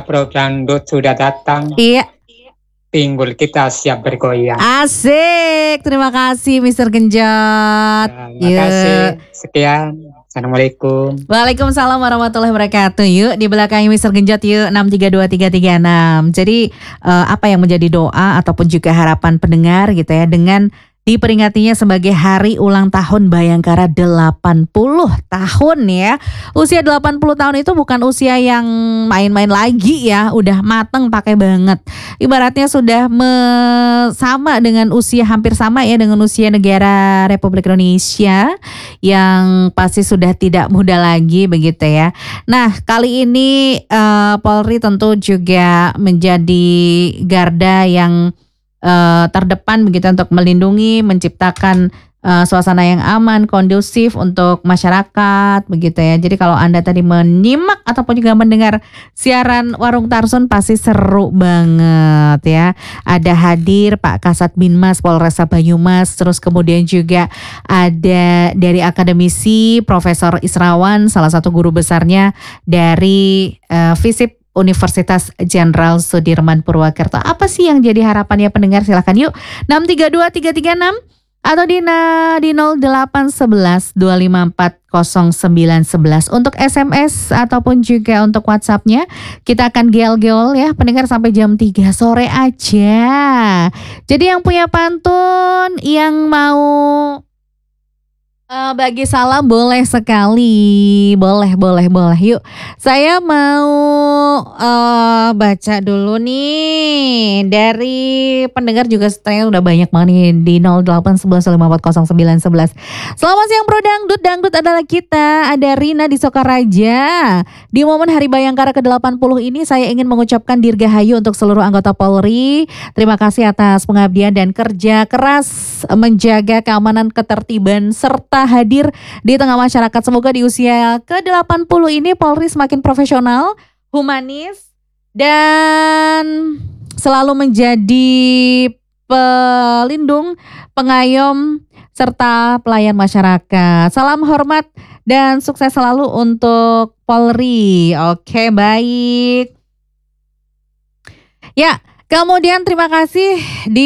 program sudah datang. Iya. Pinggul kita siap bergoyang. Asik, terima kasih Mr. Genjot. Terima kasih. Sekian. Assalamualaikum. Waalaikumsalam warahmatullahi wabarakatuh. Yuk di belakang Mr. Genjot yuk 6323336. Jadi apa yang menjadi doa ataupun juga harapan pendengar gitu ya dengan diperingatinya sebagai hari ulang tahun Bhayangkara 80 tahun ya. Usia 80 tahun itu bukan usia yang main-main lagi ya, udah mateng pakai banget. Ibaratnya sudah sama dengan usia, hampir sama ya dengan usia negara Republik Indonesia yang pasti sudah tidak muda lagi begitu ya. Nah, kali ini Polri tentu juga menjadi garda yang terdepan begitu untuk melindungi, menciptakan suasana yang aman, kondusif untuk masyarakat begitu ya. Jadi kalau Anda tadi menyimak ataupun juga mendengar siaran Warung Tarsun pasti seru banget ya. Ada hadir Pak Kasat Binmas Polresta Banyumas, terus kemudian juga ada dari akademisi Profesor Israwan, salah satu guru besarnya dari FISIP Universitas Jenderal Sudirman Purwakerta. Apa sih yang jadi harapannya pendengar? Silahkan yuk 6323336 atau di 0811 254 0911 untuk SMS ataupun juga untuk WhatsApp-nya. Kita akan geol-geol ya pendengar sampai jam 3 sore aja. Jadi yang punya pantun, yang mau bagi salam boleh sekali, boleh. Yuk, saya mau baca dulu nih dari pendengar juga ternyata udah banyak banget nih di 0811 Selamat siang Bro Dangdut, Dangdut adalah kita. Ada Rina di Sokaraja. Di momen Hari Bhayangkara ke-80 ini saya ingin mengucapkan dirgahayu untuk seluruh anggota Polri. Terima kasih atas pengabdian dan kerja keras menjaga keamanan, ketertiban serta hadir di tengah masyarakat. Semoga di usia ke-80 ini Polri semakin profesional, humanis, dan selalu menjadi pelindung, pengayom, serta pelayan masyarakat. Salam hormat dan sukses selalu untuk Polri. Oke, baik. Ya, kemudian terima kasih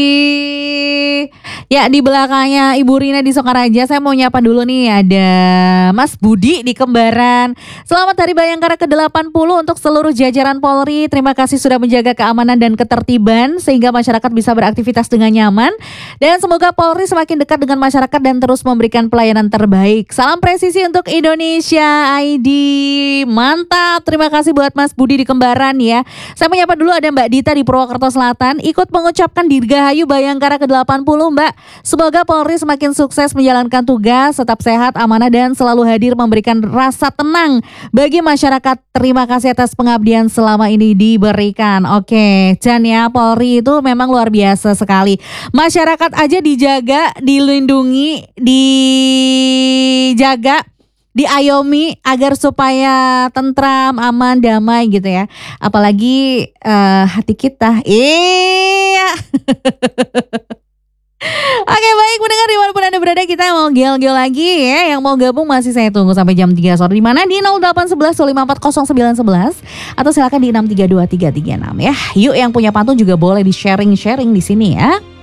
di belakangnya Ibu Rina di Sokaraja. Saya mau nyapa dulu nih, ada Mas Budi di Kembaran. Selamat Hari Bhayangkara ke-80 untuk seluruh jajaran Polri. Terima kasih sudah menjaga keamanan dan ketertiban sehingga masyarakat bisa beraktivitas dengan nyaman. Dan semoga Polri semakin dekat dengan masyarakat dan terus memberikan pelayanan terbaik. Salam presisi untuk Indonesia ID. Mantap, terima kasih buat Mas Budi di Kembaran ya. Saya menyapa dulu ada Mbak Dita di Purwokerto Selatan, ikut mengucapkan dirgahayu Bhayangkara ke-80 Mbak. Semoga Polri semakin sukses menjalankan tugas, tetap sehat, amanah dan selalu hadir memberikan rasa tenang bagi masyarakat. Terima kasih atas pengabdian selama ini diberikan. Oke, Jan ya, Polri itu memang luar biasa sekali. Masyarakat aja dijaga, dilindungi, dijaga, diayomi agar supaya tentram, aman, damai gitu ya. Apalagi hati kita. Iya. Oke, baik mendengar dimanapun Anda berada, kita mau gel-gel lagi ya. Yang mau gabung masih saya tunggu sampai jam 3 sore. Di mana? Di 0811 254 0911 atau silakan di 632336 ya. Yuk, yang punya pantun juga boleh di sharing di sini ya.